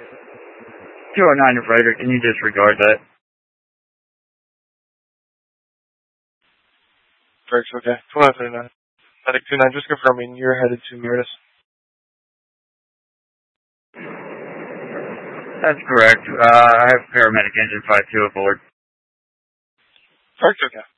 209 to Frederick, can you disregard that? Frederick's okay. 2939. Medic 29, just confirming you're headed to Meredith. That's correct. I have paramedic engine 52 aboard. Frederick's okay.